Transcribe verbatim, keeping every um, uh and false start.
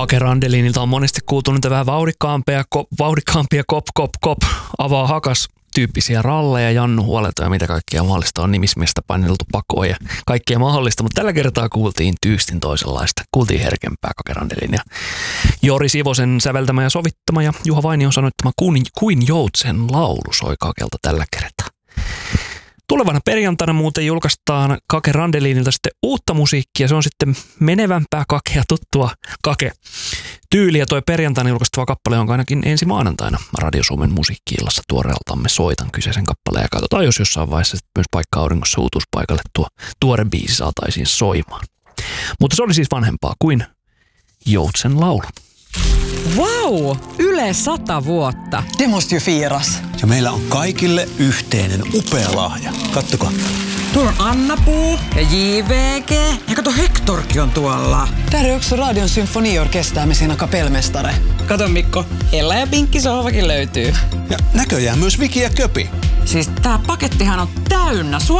Kake Randelinilta on monesti kuultu niitä vähän vauhdikkaampia, kop, vauhdikkaampia kop, kop, kop, avaa hakas tyyppisiä ralleja, Jannu huoleta ja mitä kaikkia mahdollista on nimismiestä paineltu pakoon ja kaikkea mahdollista, mutta tällä kertaa kuultiin tyystin toisenlaista. Kuultiin herkempää Kake Randelin ja Jori Sivosen säveltämä ja sovittama ja Juha Vainion sanoittama kuin, kuin Joutsen laulu soi Kakelta tällä kertaa. Tulevana perjantaina muuten julkaistaan Kake Randelinilta sitten uutta musiikkia. Se on sitten menevämpää Kakea, tuttua Kake tyyliä. Toi perjantaina julkaistava kappale on ainakin ensi maanantaina Radio Suomen musiikki-illassa tuoreeltamme soitan kyseisen kappaleen. Ja katsotaan, jos jossain vaiheessa myös paikka auringossa uutuuspaikalle tuo tuore biisi saataisiin soimaan. Mutta se oli siis vanhempaa kuin Joutsen laulu. Vau! Yle sata vuotta. Det måste ju firas. Ja meillä on kaikille yhteinen upea lahja. Kattokaa. Tuolla on Anna-Puu ja J V G. Ja kato, Hektorkin on tuolla. Där är också Radion symfoniorkester med sina kapellmästare. Kato Mikko, Ella ja Pinkki sohvakin löytyy. Ja näköjään myös Viki ja Köpi. Siis tää pakettihan on täynnä